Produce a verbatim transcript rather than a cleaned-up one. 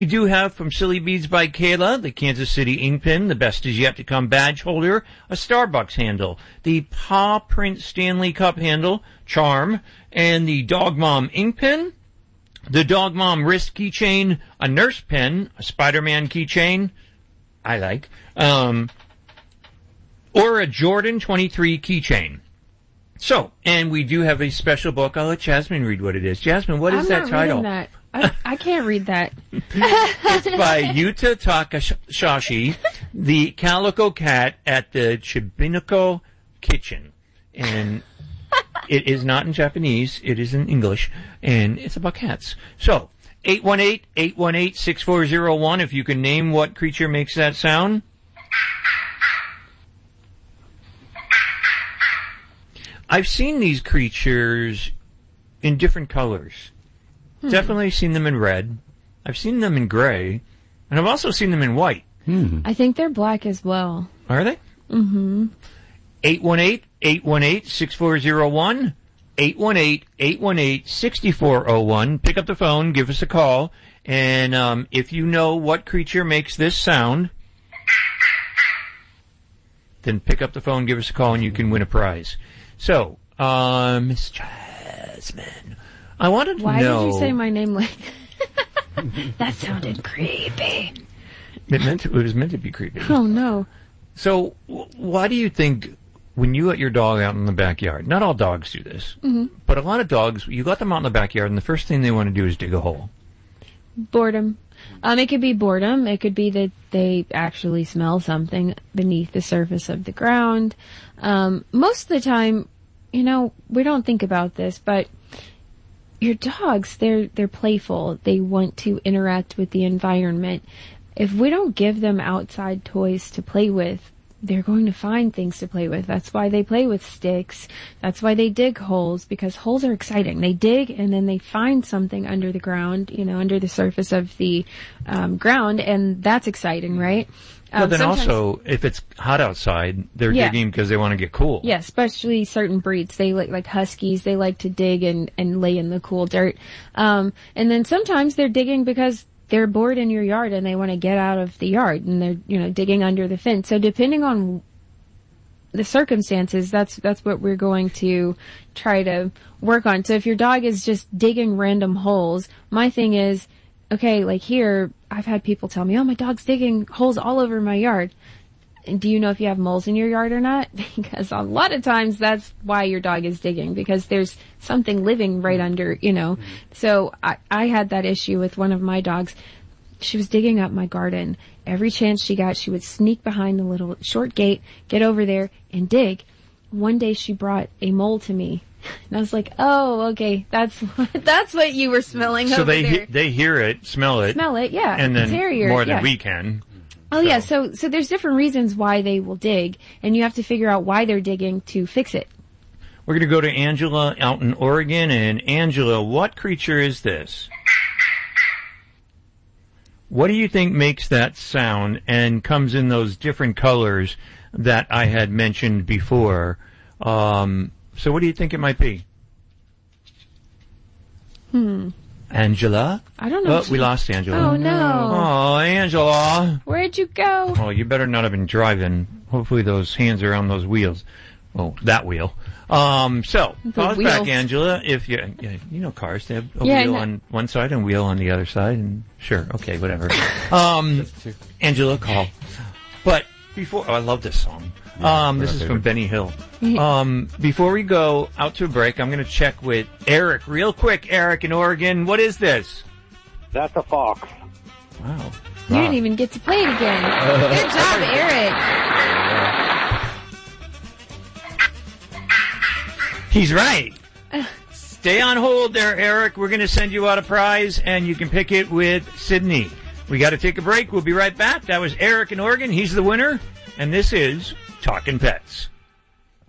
We do have from Silly Beads by Kayla, the Kansas City ink pen, the best is yet to come badge holder, a Starbucks handle, the Paw Print Stanley Cup handle, charm, and the Dog Mom ink pen, the Dog Mom wrist keychain, a nurse pen, a Spider-Man keychain, I like, um, or a Jordan twenty-three keychain. So, and we do have a special book. I'll let Jasmine read what it is. Jasmine, what is I'm that not title? Reading that. I, I can't read that. It's by Yuta Takashi, the Calico Cat at the Chibinako Kitchen. And it is not in Japanese, it is in English, and it's about cats. So, eight one eight, eight one eight, six four zero one, if you can name what creature makes that sound. I've seen these creatures in different colors. Hmm. Definitely seen them in red. I've seen them in gray. And I've also seen them in white. Hmm. I think they're black as well. Are they? Mm-hmm. eight one eight, eight one eight, six four zero one. eight one eight, eight one eight, six four zero one. Pick up the phone, give us a call. And um, if you know what creature makes this sound, then pick up the phone, give us a call, and you can win a prize. So, uh, Miss Jasmine, I wanted to Why know... Why did you say my name like... That sounded creepy. It meant to, it was meant to be creepy. Oh, no. So, w- why do you think when you let your dog out in the backyard, not all dogs do this, mm-hmm. but a lot of dogs, you let them out in the backyard, and the first thing they want to do is dig a hole? Boredom. Um, it could be boredom. It could be that they actually smell something beneath the surface of the ground. Um, most of the time, you know, we don't think about this, but your dogs, they're, they're playful. They want to interact with the environment. If we don't give them outside toys to play with, they're going to find things to play with. That's why they play with sticks. That's why they dig holes, because holes are exciting. They dig and then they find something under the ground, you know, under the surface of the um, ground, and that's exciting, right? But Um, then sometimes- also, if it's hot outside, they're Yeah. digging because they want to get cool. Yeah, especially certain breeds. They like, like huskies, they like to dig and, and lay in the cool dirt. Um, and then sometimes they're digging because they're bored in your yard and they want to get out of the yard and they're, you know, digging under the fence. So depending on the circumstances, that's, that's what we're going to try to work on. So if your dog is just digging random holes, my thing is, okay, like here, I've had people tell me, oh, my dog's digging holes all over my yard. And do you know if you have moles in your yard or not? Because a lot of times that's why your dog is digging, because there's something living right under, you know. So I, I had that issue with one of my dogs. She was digging up my garden. Every chance she got, she would sneak behind the little short gate, get over there, and dig. One day she brought a mole to me. And I was like, oh, okay, that's what, that's what you were smelling So over they there. he- they hear it, smell it. Smell it, yeah. And then Terrier, more than yeah. we can. Oh, so. yeah, so so there's different reasons why they will dig, and you have to figure out why they're digging to fix it. We're going to go to Angela out in Oregon. And Angela, what creature is this? What do you think makes that sound and comes in those different colors that I had mentioned before? Um, so what do you think it might be? Hmm. Angela? I don't know. Oh, we lost Angela. Oh, no. Oh, Angela. Where'd you go? Oh, you better not have been driving. Hopefully those hands are on those wheels. Oh, that wheel. Um, so, The call us wheels. back, Angela. If you, yeah, you know cars, they have a Yeah, wheel no. on one side and a wheel on the other side, and sure, okay, whatever. Um, Angela, call. But before, oh, I love this song. Um, this is from Benny Hill. Um, before we go out to a break, I'm going to check with Eric real quick. Eric in Oregon, what is this? That's a fox. Wow. You didn't even get to play it again. Good job, Eric. He's right. Stay on hold there, Eric. We're going to send you out a prize, and you can pick it with Sydney. We got to take a break. We'll be right back. That was Eric in Oregon. He's the winner, and this is Talkin' Pets.